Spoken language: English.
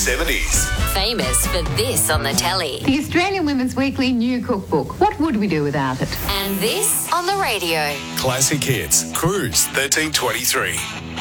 70s. Famous for this on the telly. The Australian Women's Weekly new cookbook. What would we do without it? And this on the radio. Classic Hits. Cruise 1323.